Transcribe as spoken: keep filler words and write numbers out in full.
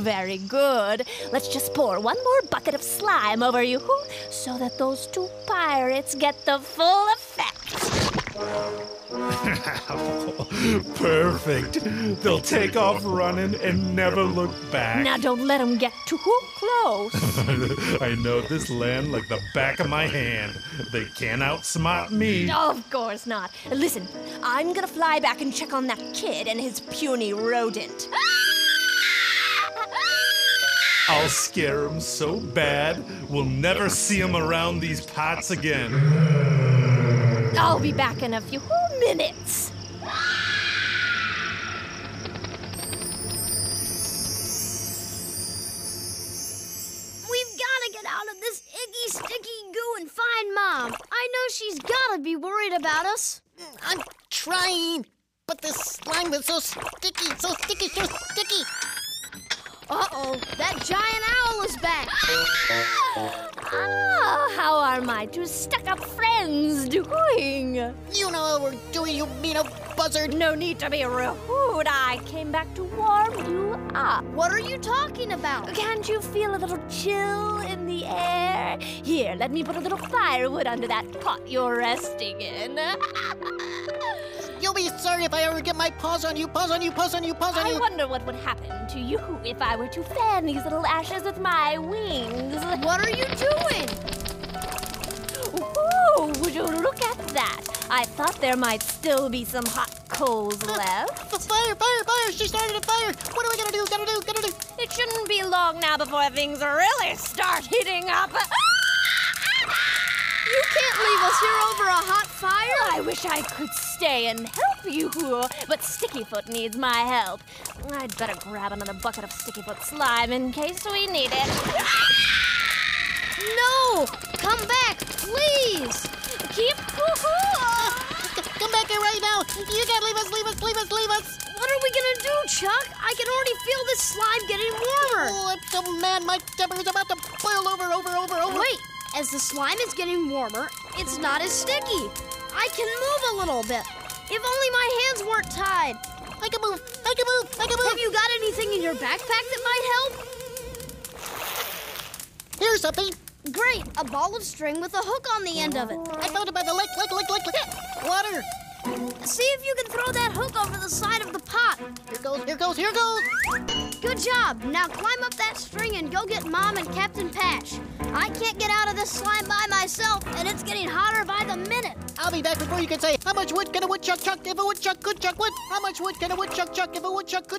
Very good. Let's just pour one more bucket of slime over you so that those two pirates get the full effect. Perfect. They'll take off running and never look back. Now don't let them get too close. I know this land like the back of my hand. They can't outsmart me. Of course not. Listen, I'm gonna fly back and check on that kid and his puny rodent. I'll scare him so bad, we'll never see him around these parts again. I'll be back in a few minutes. We've gotta get out of this icky, sticky goo and find Mom. I know she's gotta be worried about us. I'm trying, but this slime is so sticky, so sticky, so sticky. Uh-oh, that giant owl is back. Ah, how are my two stuck-up friends doing? You know how we're doing, you mean a buzzard. No need to be rude. I came back to warm you up. What are you talking about? Can't you feel a little chill in the air? Here, let me put a little firewood under that pot you're resting in. You'll be sorry if I ever get my paws on you, paws on you, paws on you, paws on you. I wonder what would happen to you if I were to fan these little ashes with my wings. What are you doing? Ooh, would you look at that? I thought there might still be some hot coals left. Fire, fire, fire! She started a fire! What are we gonna do? Gotta do, gotta do! It shouldn't be long now before things really start heating up. You can't leave us here over a hot fire. I wish I could stay and help you, but Stickyfoot needs my help. I'd better grab another bucket of Stickyfoot slime in case we need it. No! Come back, please! Keep cool. Come back here right now! You can't leave us, leave us, leave us, leave us! What are we gonna do, Chuck? I can already feel this slime getting warmer. Oh, I'm so mad. My temper is about to boil over, over, over, over. Wait, as the slime is getting warmer, it's not as sticky. I can move a little bit. If only my hands weren't tied. I can move, I can move, I can move. Have you got anything in your backpack that might help? Here's something. Great, a ball of string with a hook on the end of it. I found it by the lake, lake, lake, lake, lake. Water. See if you can throw that hook over the side of the pot. Here goes, here goes, here goes. Good job. Now climb up that string and go get Mom and Captain Patch. I can't get out of this slime by myself, and it's getting hotter by the minute. I'll be back before you can say, how much wood can a woodchuck chuck if a woodchuck could chuck wood? How much wood can a woodchuck chuck if a woodchuck could